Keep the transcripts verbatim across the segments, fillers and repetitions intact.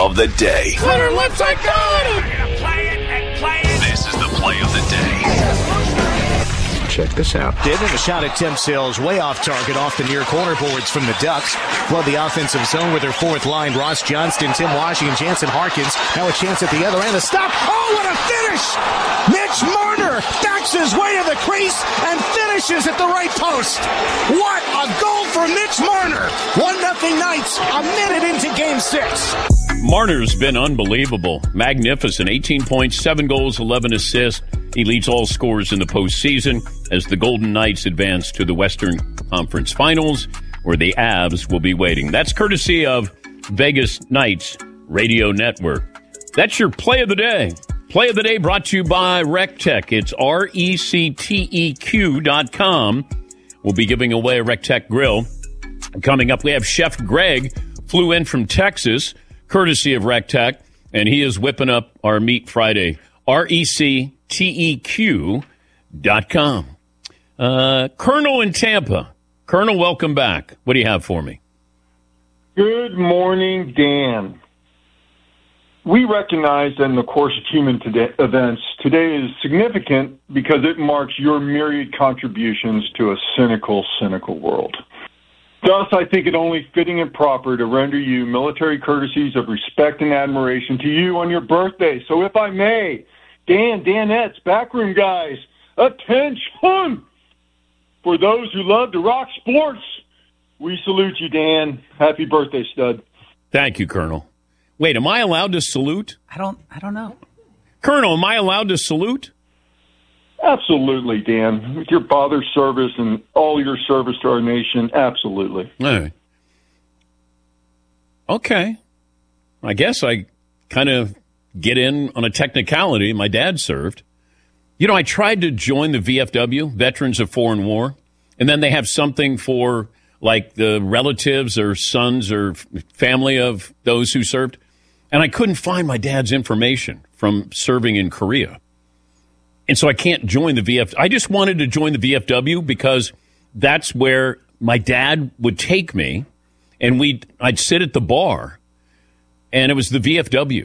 of the day. Put her lips like God! Play it and play it. This is the play of the day. Check this out. Did and a shot at Tim Sills, way off target, off the near corner boards from the Ducks. Flood the offensive zone with their fourth line. Ross Johnston, Tim Washington, Jansen Harkins. Now a chance at the other end. A stop. Oh, what a finish! Mitch Marner backs his way to the crease and finishes at the right post. What a goal for Mitch Marner! One nothing Knights, a minute into game six. Marner's been unbelievable. Magnificent. eighteen points, seven goals, eleven assists. He leads all scorers in the postseason as the Golden Knights advance to the Western Conference Finals, where the Avs will be waiting. That's courtesy of Vegas Knights Radio Network. That's your play of the day. Play of the day brought to you by RecTech. It's R E C T E Q dot com. We'll be giving away a RecTech grill. Coming up, we have Chef Greg, flew in from Texas, courtesy of RecTech, and he is whipping up our Meat Friday. R E C T E Q dot com. Uh, Colonel in Tampa. Colonel, welcome back. What do you have for me? Good morning, Dan. We recognize that in the course of human today, events, today is significant because it marks your myriad contributions to a cynical, cynical world. Thus, I think it only fitting and proper to render you military courtesies of respect and admiration to you on your birthday. So if I may, Dan, Danettes, backroom guys, attention! For those who love to rock sports, we salute you, Dan. Happy birthday, stud. Thank you, Colonel. Wait, am I allowed to salute? I don't I don't know. Colonel, am I allowed to salute? Absolutely, Dan. With your father's service and all your service to our nation, absolutely. All right. Okay. I guess I kind of get in on a technicality. My dad served. You know, I tried to join the V F W, Veterans of Foreign War, and then they have something for, like, the relatives or sons or family of those who served. And I couldn't find my dad's information from serving in Korea. And so I can't join the V F W. I just wanted to join the V F W because that's where my dad would take me, and we'd I'd sit at the bar, and it was the V F W.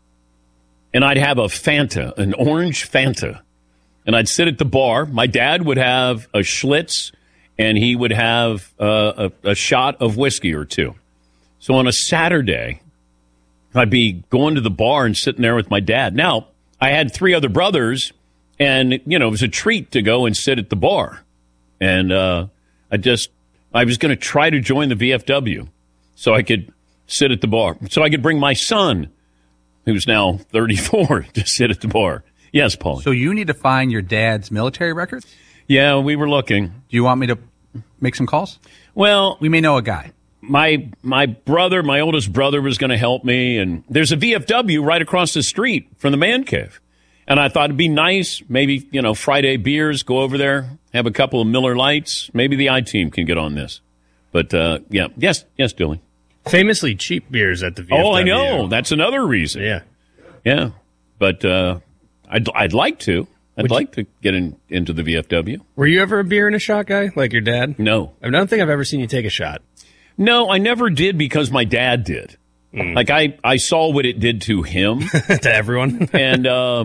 And I'd have a Fanta, an orange Fanta, and I'd sit at the bar. My dad would have a Schlitz, and he would have uh, a, a shot of whiskey or two. So on a Saturday, I'd be going to the bar and sitting there with my dad. Now, I had three other brothers, and, you know, it was a treat to go and sit at the bar. And uh, I just, I was going to try to join the V F W so I could sit at the bar. So I could bring my son, who's now thirty-four, to sit at the bar. Yes, Paul. So you need to find your dad's military records? Yeah, we were looking. Do you want me to make some calls? Well, we may know a guy. My my brother, my oldest brother, was going to help me, and there's a V F W right across the street from the man cave. And I thought it'd be nice, maybe, you know, Friday beers, go over there, have a couple of Miller Lights. Maybe the I-Team can get on this. But, uh, yeah, yes, yes, Dilly. Famously cheap beers at the V F W. Oh, I know. That's another reason. Yeah. Yeah. But uh, I'd, I'd like to. I'd Would like you, to get in, into the V F W. Were you ever a beer and a shot guy like your dad? No. I don't think I've ever seen you take a shot. No, I never did because my dad did. Mm. Like, I, I saw what it did to him. To everyone. And, uh,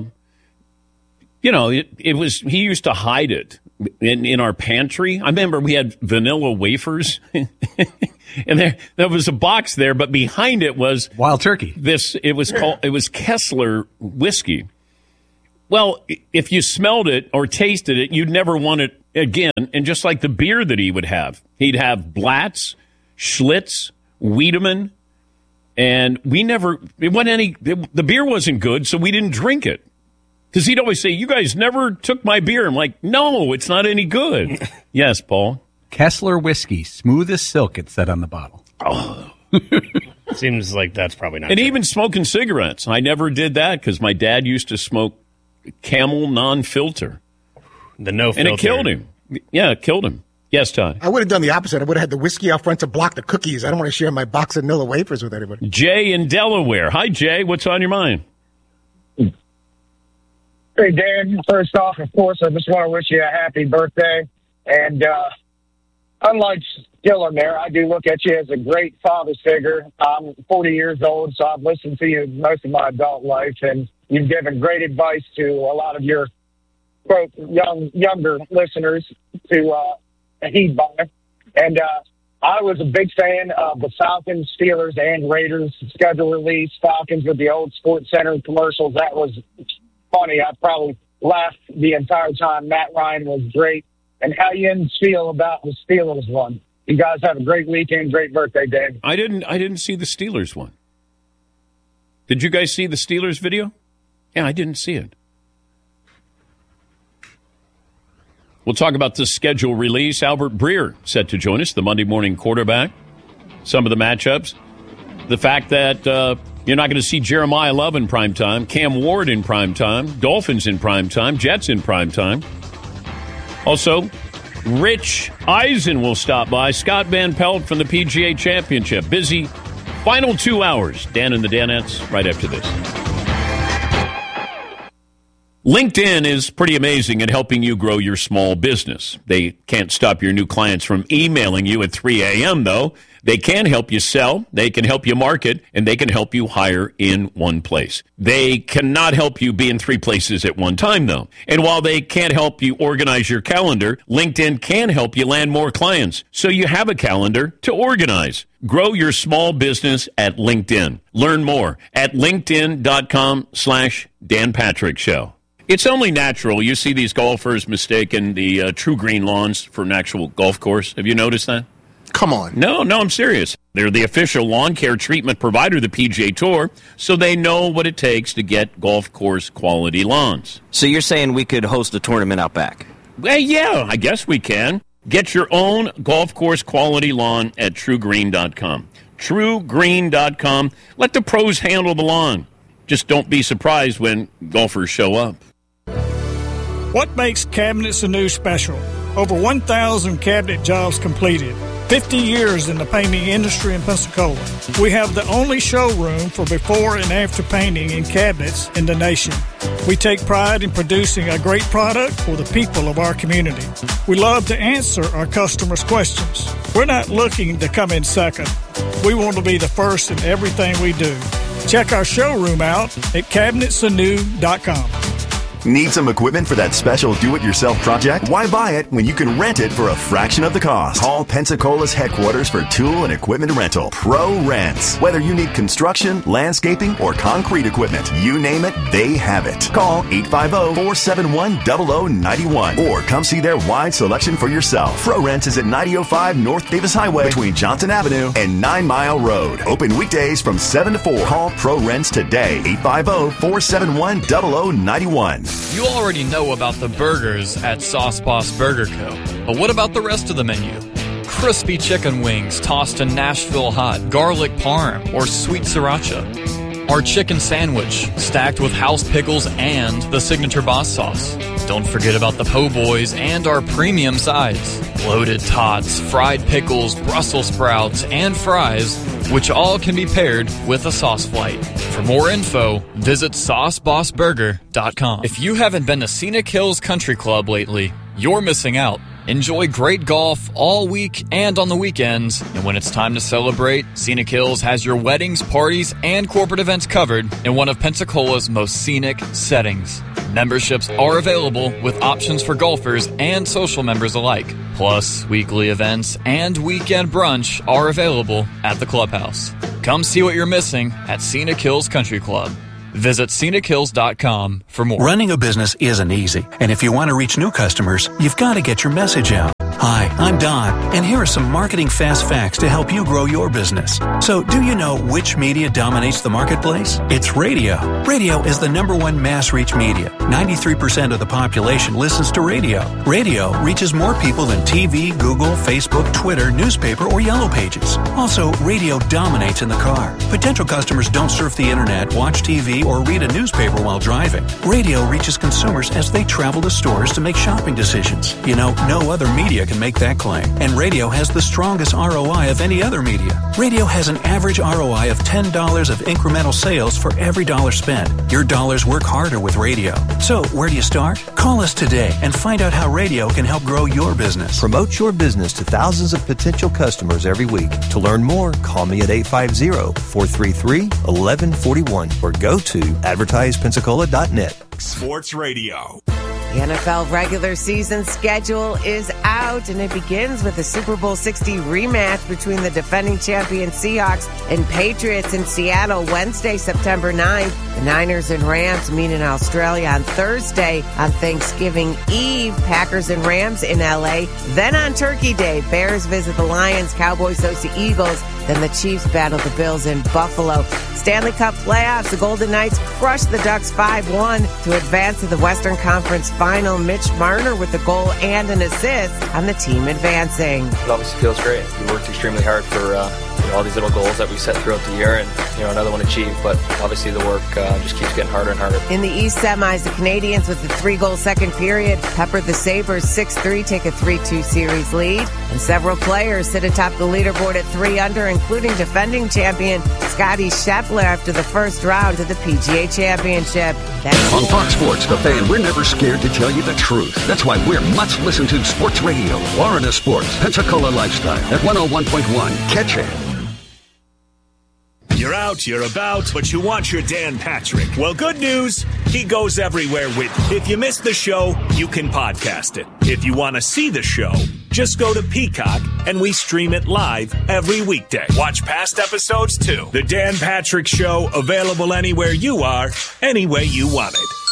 you know, it, it was, he used to hide it in, in our pantry. I remember we had vanilla wafers. And there, there was a box there, but behind it was Wild Turkey. This, it was called, it was Kessler whiskey. Well, if you smelled it or tasted it, you'd never want it again. And just like the beer that he would have, he'd have Blatz, Schlitz, Wiedemann, and we never, it wasn't any, it, the beer wasn't good, so we didn't drink it. Because he'd always say, you guys never took my beer. I'm like, no, it's not any good. Yes, Paul. Kessler whiskey, smooth as silk, it said on the bottle. Oh. Seems like that's probably not And true. even smoking cigarettes. I never did that because my dad used to smoke Camel non-filter. The no filter. And it killed him. Yeah, it killed him. Yes, Todd. I would have done the opposite. I would have had the whiskey out front to block the cookies. I don't want to share my box of Nilla wafers with anybody. Jay in Delaware. Hi, Jay. What's on your mind? Hey, Dan. First off, of course, I just want to wish you a happy birthday. And uh, unlike Dylan there. I do look at you as a great father figure. I'm forty years old, so I've listened to you most of my adult life, and you've given great advice to a lot of your quote young younger listeners to uh, heed by. And uh, I was a big fan of the Falcons, Steelers, and Raiders schedule release. Falcons with the old Sports Center commercials. That was funny. I probably laughed the entire time. Matt Ryan was great. And how you feel about the Steelers one? You guys have a great weekend. Great birthday, Dave. I didn't. I didn't see the Steelers one. Did you guys see the Steelers video? Yeah, I didn't see it. We'll talk about the schedule release. Albert Breer set to join us, the Monday morning quarterback. Some of the matchups. The fact that uh, you're not going to see Jeremiah Love in primetime, Cam Ward in primetime, Dolphins in primetime, Jets in primetime. Also, Rich Eisen will stop by. Scott Van Pelt from the P G A Championship. Busy final two hours. Dan and the Danettes right after this. LinkedIn is pretty amazing at helping you grow your small business. They can't stop your new clients from emailing you at three a.m., though. They can help you sell, they can help you market, and they can help you hire in one place. They cannot help you be in three places at one time, though. And while they can't help you organize your calendar, LinkedIn can help you land more clients, so you have a calendar to organize. Grow your small business at LinkedIn. Learn more at linkedin.com slash Dan Patrick Show. It's only natural. You see these golfers mistaking the uh, True Green lawns for an actual golf course. Have you noticed that? Come on. No, no, I'm serious. They're the official lawn care treatment provider of the P G A Tour, so they know what it takes to get golf course quality lawns. So you're saying we could host a tournament out back? Well, yeah, I guess we can. Get your own golf course quality lawn at true green dot com. true green dot com. Let the pros handle the lawn. Just don't be surprised when golfers show up. What makes Cabinets Anew special? Over one thousand cabinet jobs completed. fifty years in the painting industry in Pensacola. We have the only showroom for before and after painting in cabinets in the nation. We take pride in producing a great product for the people of our community. We love to answer our customers' questions. We're not looking to come in second. We want to be the first in everything we do. Check our showroom out at cabinets anew dot com. Need some equipment for that special do-it-yourself project? Why buy it when you can rent it for a fraction of the cost? Call Pensacola's headquarters for tool and equipment rental. Pro Rents. Whether you need construction, landscaping, or concrete equipment, you name it, they have it. Call eight five zero, four seven one, zero zero nine one or come see their wide selection for yourself. Pro Rents is at ninety oh five North Davis Highway between Johnson Avenue and Nine Mile Road. Open weekdays from seven to four. Call Pro Rents today. eight five zero, four seven one, zero zero nine one. You already know about the burgers at Sauce Boss Burger Co. But what about the rest of the menu? Crispy chicken wings tossed in Nashville hot, garlic parm, or sweet sriracha. Our chicken sandwich, stacked with house pickles and the signature boss sauce. Don't forget about the po' boys and our premium sides. Loaded tots, fried pickles, Brussels sprouts, and fries, which all can be paired with a sauce flight. For more info, visit sauce boss burger dot com. If you haven't been to Scenic Hills Country Club lately, you're missing out. Enjoy great golf all week and on the weekends. And when it's time to celebrate, Scenic Hills has your weddings, parties, and corporate events covered in one of Pensacola's most scenic settings. Memberships are available with options for golfers and social members alike. Plus, weekly events and weekend brunch are available at the clubhouse. Come see what you're missing at Scenic Hills Country Club. Visit scenic hills dot com for more. Running a business isn't easy, and if you want to reach new customers, you've got to get your message out. Hi, I'm Don, and here are some marketing fast facts to help you grow your business. So, do you know which media dominates the marketplace? It's radio. Radio is the number one mass reach media. ninety-three percent of the population listens to radio. Radio reaches more people than T V, Google, Facebook, Twitter, newspaper, or Yellow Pages. Also, radio dominates in the car. Potential customers don't surf the internet, watch T V, or read a newspaper while driving. Radio reaches consumers as they travel to stores to make shopping decisions. You know, no other media can can make that claim. And radio has the strongest R O I of any other media. Radio has an average R O I of ten dollars of incremental sales for every dollar spent. Your dollars work harder with radio. So, where do you start? Call us today and find out how radio can help grow your business. Promote your business to thousands of potential customers every week. To learn more, call me at eight five zero, four three three, one one four one or go to advertise pensacola dot net. Sports Radio. The N F L regular season schedule is out, and it begins with the Super Bowl sixty rematch between the defending champion Seahawks and Patriots in Seattle Wednesday, September ninth. The Niners and Rams meet in Australia on Thursday. On Thanksgiving Eve, Packers and Rams in L A. Then on Turkey Day, Bears visit the Lions, Cowboys host the Eagles. Then the Chiefs battle the Bills in Buffalo. Stanley Cup playoffs, the Golden Knights crushed the Ducks five one to advance to the Western Conference Final. Mitch Marner with a goal and an assist on the team advancing. It obviously feels great. We worked extremely hard for uh, you know, all these little goals that we set throughout the year, and you know another one achieved. But obviously the work uh, just keeps getting harder and harder. In the East semis, the Canadians with the three-goal second period peppered the Sabres six three, take a three two series lead. And several players sit atop the leaderboard at three under, including defending champion Scottie Scheffler after the first round of the P G A Championship. That's on Fox Sports, The Fan, we're never scared to tell you the truth. That's why we're much listened to sports radio. Florida Sports, Pensacola Lifestyle at one oh one point one. Catch it. You're out, you're about, but you want your Dan Patrick. Well, good news, he goes everywhere with you. If you missed the show, you can podcast it. If you want to see the show, just go to Peacock, and we stream it live every weekday. Watch past episodes, too. The Dan Patrick Show, available anywhere you are, any way you want it.